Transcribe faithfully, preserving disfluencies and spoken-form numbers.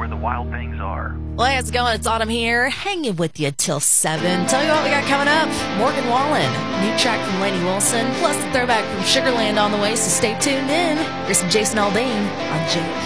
where the wild things are. Well, how's it going? It's Autumn here, hanging with you till seven. Tell you what we got coming up. Morgan Wallen, new track from Lainey Wilson, plus the throwback from Sugarland on the way, so stay tuned in. Here's some Jason Aldean on Jake.